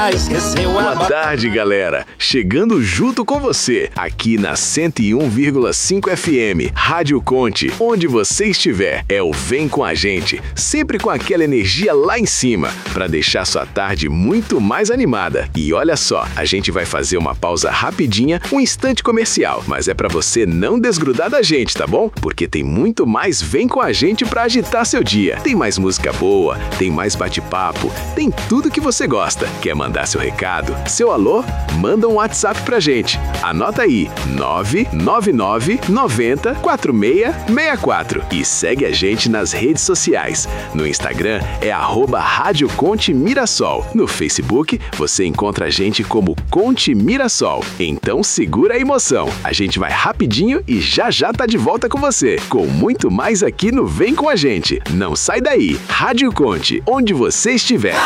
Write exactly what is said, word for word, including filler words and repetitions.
já esqueceu a... Boa tarde, galera. Chegando junto com você, aqui na cento e um vírgula cinco F M, Rádio Conte. Onde você estiver, é o Vem Com a Gente. Sempre com aquela energia lá em cima, para deixar sua tarde muito mais animada. E olha só, a gente vai fazer uma pausa rapidinha, um instante comercial. Mas é para você não desgrudar da gente, tá bom? Porque tem muito mais Vem Com a Gente para agitar seu dia. Tem mais música boa, tem mais bate-papo, tem tudo que você gosta. Quer mandar seu recado, seu alô? Manda um WhatsApp pra gente. Anota aí, nove nove nove, noventa, quarenta e seis sessenta e quatro. E segue a gente nas redes sociais. No Instagram é arroba Rádio Conte Mirassol. No Facebook você encontra a gente como Conte Mirassol. Então segura a emoção. A gente vai rapidinho e já já tá de volta com você. Com muito mais aqui no Vem Com a Gente. Não sai daí. Rádio Conte, onde você estiver.